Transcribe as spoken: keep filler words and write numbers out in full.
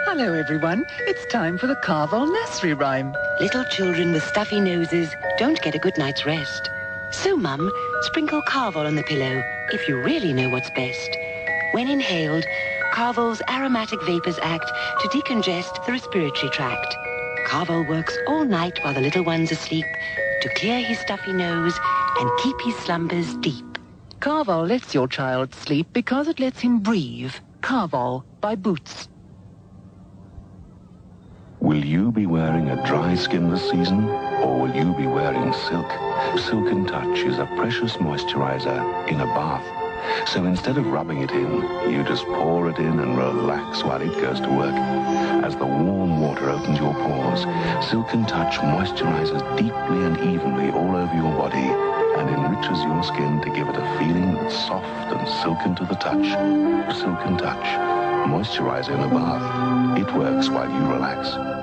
Hello, everyone. It's time for the Carvel nursery rhyme. Little children with stuffy noses don't get a good night's rest. So, Mum, sprinkle Carvel on the pillow if you really know what's best. When inhaled, Carvel's aromatic vapors act to decongest the respiratory tract. Carvel works all night while the little one's asleep to clear his stuffy nose and keep his slumbers deep. Carvel lets your child sleep because it lets him breathe. Carvel by Boots. Will you be wearing a dry skin this season, or will you be wearing silk? Silk and Touch is a precious moisturizer in a bath. So instead of rubbing it in, you just pour it in and relax while it goes to work. As the warm water opens your pores, Silk and Touch moisturizes deeply and evenly all over your body and enriches your skin to give it a feeling that's soft and silken to the touch. Silk and Touch. Moisturizer in a bath. It works while you relax.